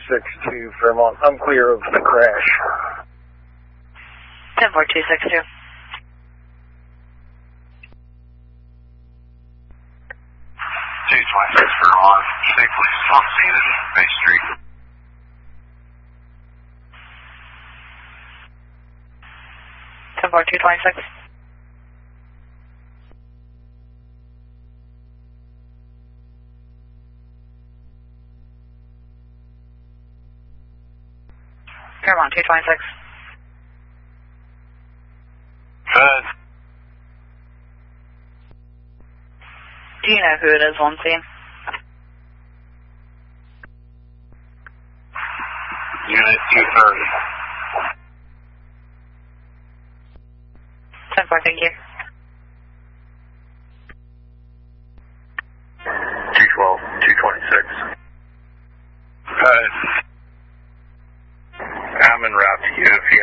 262 Fairmont. I'm clear of the crash. 10-4-262. Fairmont, safely proceed to Bay Street. Ten-4 226. Fairmont 226. Good. Do you know who it is on scene? Unit 230. 10-4, thank you. 212, 226. I'm en route to you if